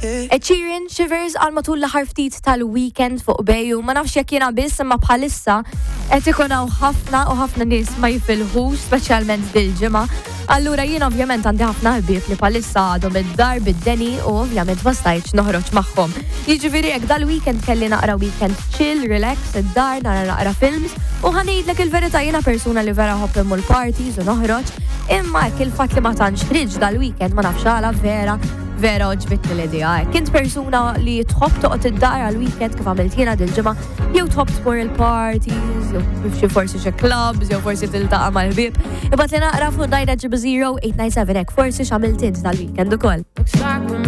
Sheeran Shivers għal matul l-aħħar ftit tal-weekend fuq Bejju, ma nafx jekk jiena biss imma bħalissa qed ikun hawn ħafna nies ma jifilħux speċjalment dil-ġimgħa. Allura jien ovvjament għandi ħafna ħbieb li bħalissa għadhom id-dar bid-deni u ovvjament ma stajtx noħroġ magħhom. Jiġifieri hekk dal-weekend kelli naqra weekend chill, relax, id-dar, naqra films u ħanejdlek il-verità jiena persuna li vera ħobb immur parties u noħroġ, imma hekk il-fatt li ma tantx ħriġ dal-weekend ma nafx għala vera oġbitni l-idea. Kint persuna li tħobb toqgħod id-dar għal-weekend kif għamilt jiena dil-ġimgħa, jew tħobb tmur il-parties, jew xi forsi xi clubs, jew forsi tiltaqa' mal-ħbieb. Ibgħat li naqra fuq Dajna 08997 hekk forsi x'għamilt int tal-weekend ukoll.